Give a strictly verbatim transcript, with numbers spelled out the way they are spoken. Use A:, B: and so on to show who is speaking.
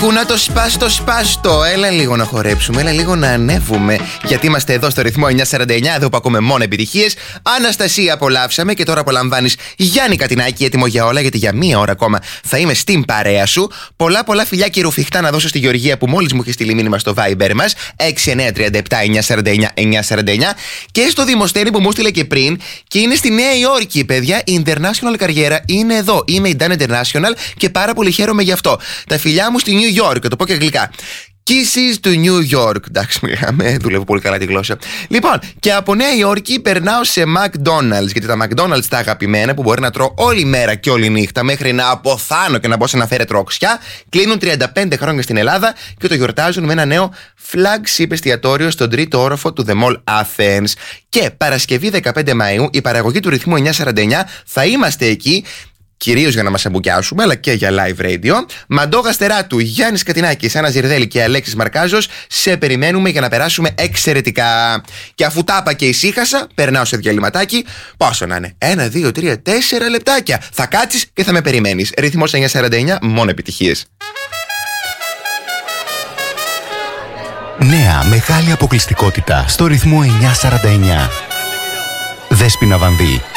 A: Πού να το σπάστο σπάστο. Έλα λίγο να χορέψουμε, έλα λίγο να ανέβουμε. Γιατί είμαστε εδώ στο ρυθμό εννιακόσια σαράντα εννιά, εδώ που ακούμε μόνο επιτυχίες. Αναστασία απολαύσαμε και τώρα απολαμβάνεις Γιάννη Κατινάκη, έτοιμο για όλα, γιατί για μία ώρα ακόμα θα είμαι στην παρέα σου. Πολλά πολλά φιλιά και ρουφιχτά να δώσω στη Γεωργία που μόλις μου είχε στείλει μήνυμα στο Viber μας έξι εννιά τρία επτά εννιακόσια σαράντα εννιά εννιακόσια σαράντα εννιά και στο Δημοσθένη που μου στείλε και πριν και είναι στη Νέα Υόρκη, παιδιά. Η International καριέρα είναι εδώ. Είμαι η Dan International και πάρα πολύ χαίρομαι γι' αυτό. Τα φιλιά μου στη New York, το πω και αγγλικά. Kisses του New York. Εντάξει, με δουλεύω πολύ καλά τη γλώσσα. Λοιπόν, και από Νέα Υόρκη περνάω σε McDonald's. Γιατί τα McDonald's τα αγαπημένα που μπορεί να τρώω όλη μέρα και όλη νύχτα μέχρι να αποθάνω και να μπω σε ένα φέρετρο οξιά, κλείνουν τριάντα πέντε χρόνια στην Ελλάδα και το γιορτάζουν με ένα νέο flagship εστιατόριο στον τρίτο όροφο του The Mall Athens. Και Παρασκευή δεκαπέντε Μαΐου, η παραγωγή του ρυθμού εννιακόσια σαράντα εννιά θα είμαστε εκεί. Κυρίως για να μας εμπουκιάσουμε, αλλά και για live radio. Μαντώ Γαστεράτου, Γιάννης Κατινάκης, Άννα Ζιρδέλη και Αλέξης Μαρκάζος, σε περιμένουμε για να περάσουμε εξαιρετικά. Και αφού τα είπα και ησύχασα, περνάω σε διαλυματάκι. Πόσο να είναι, ένα, δύο, τρία, τέσσερα λεπτάκια. Θα κάτσεις και θα με περιμένεις. Ρυθμός εννιακόσια σαράντα εννιά, μόνο επιτυχίες.
B: Νέα μεγάλη αποκλειστικότητα στο ρυθμό εννιακόσια σαράντα εννιά. Δέσποινα Βανδύ.